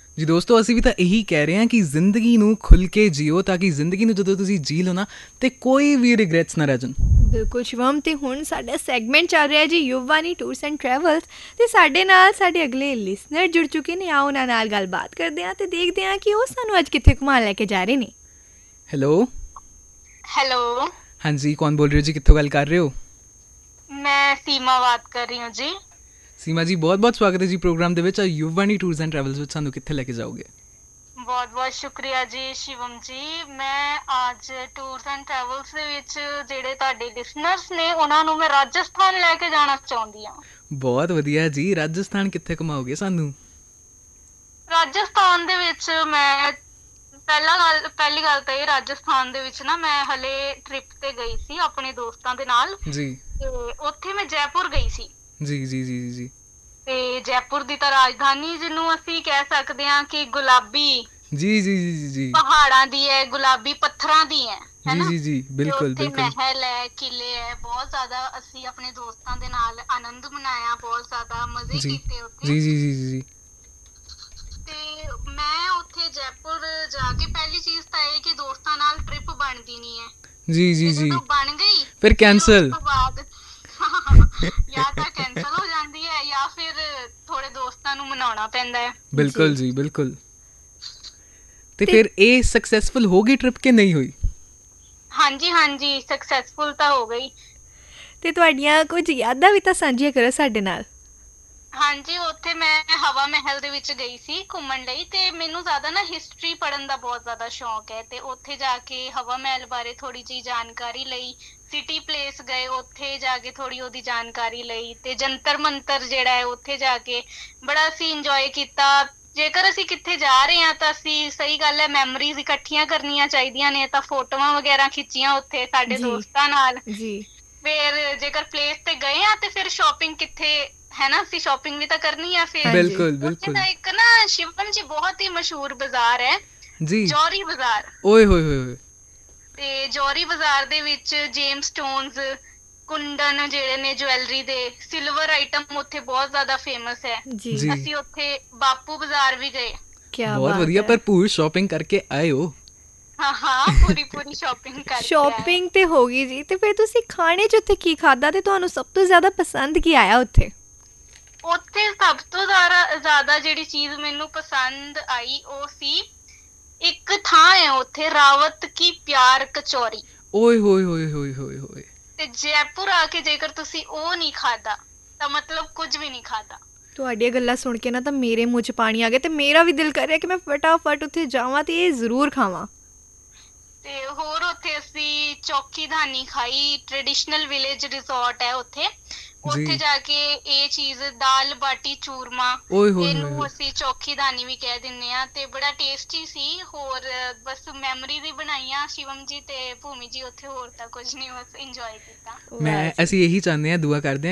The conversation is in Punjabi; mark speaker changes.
Speaker 1: ਜੀ ਦੋਸਤੋ, ਅਸੀਂ ਵੀ ਤਾਂ ਇਹੀ ਕਹਿ ਰਹੇ ਹਾਂ ਕਿ ਜ਼ਿੰਦਗੀ ਨੂੰ ਖੁੱਲ੍ਹ ਕੇ ਜੀਓ, ਤਾਂ ਕਿ ਜ਼ਿੰਦਗੀ ਨੂੰ ਜਦੋਂ ਤੁਸੀਂ ਜੀ ਲਓ ਨਾ ਤੇ ਕੋਈ ਵੀ ਰਿਗਰੈਟਸ ਨਾ ਰਹਿ ਜਾਣ।
Speaker 2: ਬਿਲਕੁਲ ਸ਼ਿਵਮ, ਤੇ ਹੁਣ ਸਾਡਾ ਸੈਗਮੈਂਟ ਚੱਲ ਰਿਹਾ ਜੀ ਯੁਵਾਨੀ ਟੂਰਸ ਐਂਡ ਟਰੈਵਲਸ, ਤੇ ਸਾਡੇ ਨਾਲ ਸਾਡੇ ਅਗਲੇ ਲਿਸਨਰ ਜੁੜ ਚੁੱਕੇ ਨੇ। ਆਓ ਉਹਨਾਂ ਨਾਲ ਗੱਲਬਾਤ ਕਰਦੇ ਹਾਂ ਤੇ ਦੇਖਦੇ ਹਾਂ ਕਿ ਉਹ ਸਾਨੂੰ ਅੱਜ ਕਿੱਥੇ ਘੁਮਾਉਣ ਲੈ ਕੇ ਜਾ ਰਹੇ ਨੇ।
Speaker 1: ਹੈਲੋ।
Speaker 3: ਹੈਲੋ,
Speaker 1: ਹਾਂਜੀ, ਕੌਣ ਬੋਲ ਰਹੇ ਹੋ ਜੀ? ਕਿੱਥੋਂ ਗੱਲ ਕਰ ਰਹੇ ਹੋ?
Speaker 3: ਮੈਂ ਸੀਮਾ ਬਾਤ ਕਰ ਰਹੀ ਹਾਂ ਜੀ।
Speaker 1: ਸੀਮਾ ਜੀ, ਬਹੁਤ ਬਹੁਤ ਸਵਾਗਤ ਹੈ ਜੀ ਪ੍ਰੋਗਰਾਮ ਦੇ ਵਿੱਚ। ਯੁਵਾਨੀ ਟੂਰਸ ਐਂਡ ਟਰੈਵਲਸ ਵਿੱਚ ਸਾਨੂੰ ਕਿੱਥੇ ਲੈ ਕੇ ਜਾਓਗੇ?
Speaker 3: ਬਹੁਤ ਬਹੁਤ ਸ਼ੁਕਰੀਆ ਜੀ ਸ਼ਿਵਮ ਜੀ। ਮੈਂ ਅੱਜ ਟੂਰਸ ਐਂਡ ਟਰੈਵਲਸ ਦੇ ਵਿੱਚ ਜਿਹੜੇ ਤੁਹਾਡੇ ਲਿਸਨਰਸ ਨੇ ਉਹਨਾਂ ਨੂੰ ਮੈਂ ਰਾਜਸਥਾਨ ਲੈ ਕੇ ਜਾਣਾ ਚਾਹੁੰਦੀ ਹਾਂ।
Speaker 1: ਬਹੁਤ ਵਧੀਆ ਜੀ। ਰਾਜਸਥਾਨ ਕਿੱਥੇ ਘੁਮਾਓਗੇ ਸਾਨੂੰ?
Speaker 3: ਰਾਜਸਥਾਨ ਦੇ ਵਿੱਚ ਮੈਂ ਪਹਿਲੀ ਗੱਲ ਤਾਂ ਇਹ, ਰਾਜਸਥਾਨ ਦੇ ਵਿੱਚ ਨਾ ਮੈਂ ਹਲੇ ਟ੍ਰਿਪ ਤੇ ਗਈ ਸੀ ਆਪਣੇ ਦੋਸਤਾਂ ਦੇ ਨਾਲ,
Speaker 1: ਜੀ
Speaker 3: ਤੇ ਉੱਥੇ ਮੈਂ ਜੈਪੁਰ ਗਈ ਸੀ।
Speaker 1: ਜੀ ਜੀ ਜੀ ਜੀ ਜੀ
Speaker 3: ਤੇ ਜੈਪੁਰ ਦੀ ਤਾਂ ਰਾਜਧਾਨੀ ਜਿਹਨੂੰ ਅਸੀਂ ਕਹਿ ਸਕਦੇ ਹਾਂ ਕਿ ਗੁਲਾਬੀ
Speaker 1: ਜੀ ਜੀ ਜੀ ਜੀ
Speaker 3: ਪਹਾੜਾਂ ਦੀ ਹੈ, ਗੁਲਾਬੀ ਪੱਥਰਾਂ ਦੀ ਹੈ,
Speaker 1: ਜੀ
Speaker 3: ਹੈਨਾ।
Speaker 1: ਜੀ ਜੀ
Speaker 3: ਤੇ
Speaker 1: ਬਿਲਕੁਲ
Speaker 3: ਉੱਥੇ
Speaker 1: ਬਿਲਕੁਲ
Speaker 3: ਮਹਿਲ ਹੈ, ਕਿਲੇ ਹੈ, ਬਹੁਤ ਜ਼ਿਆਦਾ ਅਸੀਂ ਆਪਣੇ ਦੋਸਤਾਂ ਦੇ ਨਾਲ ਆਨੰਦ ਮਨਾਇਆ, ਬਹੁਤ ਜ਼ਿਆਦਾ ਮਜ਼ੇ
Speaker 1: ਜੀ
Speaker 3: ਕੀਤੇ ਉੱਥੇ।
Speaker 1: ਜੀ ਜੀ ਜੀ ਜੀ
Speaker 3: ਤੇ ਮੈਂ ਉੱਥੇ ਜੈਪੁਰ ਜਾ ਕੇ ਪਹਿਲੀ ਚੀਜ਼ ਤਾਂ ਇਹ ਕਿ ਦੋਸਤਾਂ ਨਾਲ ਟ੍ਰਿਪ ਬਣਦੀ ਨਹੀਂ ਹੈ,
Speaker 1: ਜੀ ਜੀ
Speaker 3: ਤੇ
Speaker 1: ਜੀ
Speaker 3: ਜਦੋਂ ਬਣ ਗਈ
Speaker 1: ਫਿਰ
Speaker 3: ਫਿਰ ਉਸ
Speaker 1: ਕੈਂਸਲ।
Speaker 3: ਤੋਂ ਬਾਅਦ ਜਾਂ ਤਾਂ ਕੈਂਸਲ ਹੋ ਜਾਂਦੀ ਹੈ ਜਾਂ ਫਿਰ ਥੋੜੇ ਦੋਸਤਾਂ ਨੂੰ ਮਨਾਉਣਾ ਪੈਂਦਾ ਹੈ।
Speaker 1: ਬਿਲਕੁਲ ਜੀ ਬਿਲਕੁਲ। ਤੇ
Speaker 2: ਤੇ
Speaker 1: ਫਿਰ ਇਹ ਸਕਸੈਸਫੁਲ ਹੋ ਗਈ ਟ੍ਰਿਪ ਕਿ ਨਹੀਂ ਹੋਈ?
Speaker 3: ਹਾਂਜੀ ਹਾਂਜੀ, ਸਕਸੈਸਫੁਲ ਤਾਂ ਹੋ ਗਈ।
Speaker 2: ਤੇ ਤੁਹਾਡੀਆਂ ਕੁਝ ਯਾਦਾਂ ਵੀ ਤਾਂ ਸਾਂਝੀਆਂ ਕਰੋ ਸਾਡੇ ਨਾਲ।
Speaker 3: ਹਾਂਜੀ, ਉੱਥੇ ਮੈਂ ਹਵਾ ਮਹਿਲ ਦੇ ਵਿੱਚ ਗਈ ਸੀ ਘੁੰਮਣ ਲਈ, ਤੇ ਮੈਨੂੰ ਜ਼ਿਆਦਾ ਨਾ ਹਿਸਟਰੀ ਪੜ੍ਹਨ ਦਾ ਬਹੁਤ ਜ਼ਿਆਦਾ ਸ਼ੌਂਕ ਹੈ, ਤੇ ਉੱਥੇ ਜਾ ਕੇ ਹਵਾ ਮਹਿਲ ਬਾਰੇ ਥੋੜੀ ਜਿਹੀ ਜਾਣਕਾਰੀ ਲਈ। ਸਿਟੀ ਪਲੇਸ ਗਏ, ਉੱਥੇ ਜਾ ਕੇ ਥੋੜੀ ਉਹਦੀ ਜਾਣਕਾਰੀ ਲਈ, ਤੇ ਜੰਤਰ ਮੰਤਰ ਜਿਹੜਾ ਹੈ ਉੱਥੇ ਜਾ ਕੇ ਬੜਾ ਅਸੀਂ ਇੰਜੋਏ ਕੀਤਾ। ਜੇਕਰ ਅਸੀਂ ਕਿੱਥੇ ਜਾ ਰਹੇ ਹਾਂ ਤਾਂ ਅਸੀਂ, ਸਹੀ ਗੱਲ ਹੈ, ਮੈਮਰੀਜ਼ ਇਕੱਠੀਆਂ ਕਰਨੀਆਂ ਚਾਹੀਦੀਆਂ ਨੇ, ਤਾਂ ਫੋਟੋਆਂ ਵਗੈਰਾ ਖਿੱਚੀਆਂ ਉੱਥੇ ਸਾਡੇ
Speaker 2: ਜੀ
Speaker 3: ਦੋਸਤਾਂ ਨਾਲ।
Speaker 2: ਜੀ
Speaker 3: ਫਿਰ ਜੇਕਰ ਪਲੇਸ ਤੇ ਗਏ ਆ ਤੇ ਫਿਰ ਸ਼ਾਪਿੰਗ ਕਿੱਥੇ, ਹੈ ਨਾ, ਅਸੀਂ ਸ਼ਾਪਿੰਗ ਵੀ ਤਾਂ ਕਰਨੀ ਆ। ਫਿਰ
Speaker 2: ਹਾਂਜੀ
Speaker 1: ਬਿਲਕੁਲ
Speaker 3: ਉੱਥੇ
Speaker 1: ਬਿਲਕੁਲ
Speaker 3: ਦਾ ਇੱਕ ਨਾ ਸ਼ਿਵਮ ਜੀ ਬਹੁਤ ਹੀ ਮਸ਼ਹੂਰ ਬਾਜ਼ਾਰ ਹੈ,
Speaker 1: ਜੀ।
Speaker 3: ਜੌਹਰੀ ਬਾਜ਼ਾਰ।
Speaker 1: ਓਏ ਹੋਏ ਹੋਏ ਹੋਏ।
Speaker 3: ਤੇ ਜੌਹਰੀ ਬਾਜ਼ਾਰ ਦੇ ਵਿੱਚ ਜੇਮਸ ਸਟੋਨਸ, ਕੁੰਡਨ ਜਿਹੜੇ ਨੇ ਜਵੈਲਰੀ ਦੇ, ਸਿਲਵਰ ਆਈਟਮ ਉੱਥੇ ਬਹੁਤ ਜ਼ਿਆਦਾ ਫੇਮਸ ਹੈ।
Speaker 2: ਜੀ
Speaker 1: ਜੀ
Speaker 3: ਅਸੀਂ ਉੱਥੇ ਬਾਪੂ ਬਾਜ਼ਾਰ ਵੀ ਗਏ।
Speaker 2: ਕੀ
Speaker 1: ਬਹੁਤ
Speaker 2: ਬਾਤ
Speaker 1: ਵਧੀਆ।
Speaker 2: ਹੈ।
Speaker 1: ਭਰਪੂਰ ਸ਼ਾਪਿੰਗ ਕਰਕੇ ਆਏ ਹੋ।
Speaker 3: ਹਾਂ ਹਾਂ, ਪੂਰੀ ਪੂਰੀ ਸ਼ਾਪਿੰਗ ਕਰਕੇ ਆਏ।
Speaker 2: ਸ਼ਾਪਿੰਗ ਤੇ ਹੋ ਗਈ ਜੀ, ਤੇ ਫਿਰ ਤੁਸੀਂ ਖਾਣੇ 'ਚ ਉੱਥੇ ਕੀ ਖਾਧਾ ਤੇ ਤੁਹਾਨੂੰ ਸਭ ਤੋਂ ਜ਼ਿਆਦਾ ਪਸੰਦ ਕੀ ਆਇਆ ਉੱਥੇ?
Speaker 3: ਉੱਥੇ ਸਭ ਤੋਂ ਜ਼ਿਆਦਾ ਜਿਹੜੀ ਚੀਜ਼ ਮੈਨੂੰ ਪਸੰਦ ਆਈ ਉਹ ਸੀ, ਇੱਕ ਥਾਂ ਹੈ ਉੱਥੇ, ਰਾਵਤ ਕੀ ਪਿਆਰ ਕਚੌਰੀ।
Speaker 1: ਓਏ ਹੋਏ ਹੋਏ ਹੋਏ ਹੋਏ ਹੋਏ।
Speaker 3: ਤੇ ਜੈਪੁਰ ਆ ਕੇ ਜੇਕਰ ਤੁਸੀਂ ਉਹ ਨਹੀਂ ਖਾਧਾ ਤਾਂ ਮਤਲਬ ਕੁਝ ਵੀ ਨਹੀਂ ਖਾਧਾ।
Speaker 2: ਤੁਹਾਡੀਆਂ ਗੱਲਾਂ ਸੁਣ ਕੇ ਨਾ ਤਾਂ ਮੇਰੇ ਮੂੰਹ 'ਚ ਪਾਣੀ ਆ ਗਿਆ, ਤੇ ਮੇਰਾ ਵੀ ਦਿਲ ਕਰ ਰਿਹਾ ਕਿ ਮੈਂ ਫਟਾਫਟ ਉੱਥੇ ਜਾਵਾਂ ਤੇ ਇਹ ਜ਼ਰੂਰ ਖਾਵਾਂ।
Speaker 3: ਤੇ ਹੋਰ ਉੱਥੇ ਅਸੀਂ ਚੌਕੀ ਧਾਨੀ ਖਾਈ, ਟ੍ਰੈਡੀਸ਼ਨਲ ਵਿਲੇਜ ਰਿਜ਼ੋਰਟ ਹੈ ਉੱਥੇ। ਉੱਥੇ
Speaker 1: ਜੀ।
Speaker 3: ਜਾ ਕੇ ਇਹ ਚੀਜ਼, ਦਾਲ ਬਾਟੀ ਚੂਰਮਾ,
Speaker 1: ਓਏ ਹੋਏ ਹੋਏ
Speaker 3: ਇਹਨੂੰ
Speaker 1: ਹੋਏ।
Speaker 3: ਅਸੀਂ ਚੌਕੀ ਧਾਨੀ ਵੀ ਕਹਿ ਦਿੰਦੇ ਆ, ਤੇ ਬੜਾ ਟੇਸਟੀ ਸੀ। ਹੋਰ ਬਸ ਮੈਮਰੀਜ਼ ਹੀ ਬਣਾਈਆਂ ਸ਼ਿਵਮ ਜੀ ਤੇ ਭੂਮੀ ਜੀ ਉੱਥੇ, ਹੋਰ ਤਾਂ ਕੁਝ ਨਹੀਂ, ਬਸ ਇੰਜੋਏ ਕੀਤਾ।
Speaker 2: ਵਾਹ ਜੀ।
Speaker 1: ਅਸੀਂ ਇਹੀ ਚਾਹੁੰਦੇ ਹਾਂ, ਦੁਆ ਕਰਦੇ ਹਾਂ